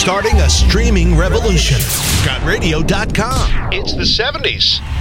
Starting a streaming revolution. GotRadio.com. It's the 70s.